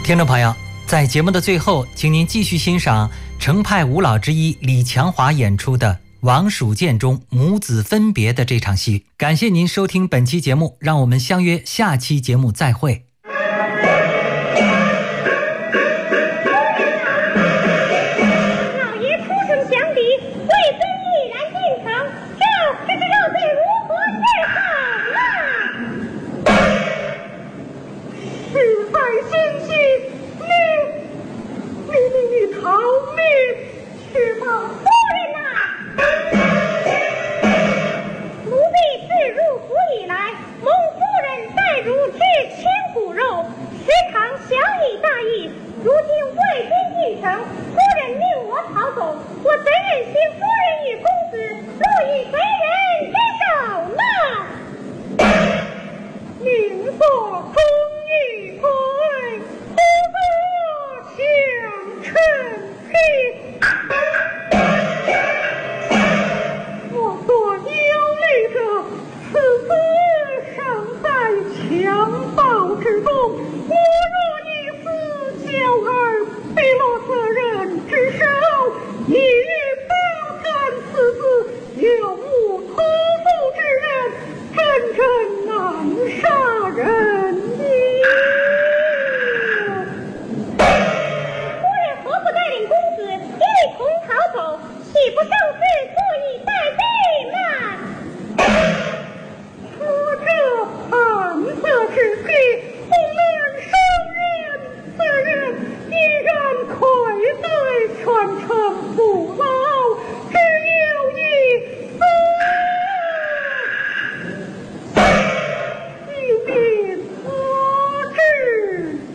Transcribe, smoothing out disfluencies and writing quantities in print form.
听众朋友，在节目的最后，请您继续欣赏程派五老之一李强华演出的《王蜀见中母子分别》的这场戏。感谢您收听本期节目，让我们相约下期节目再会。 强暴之中。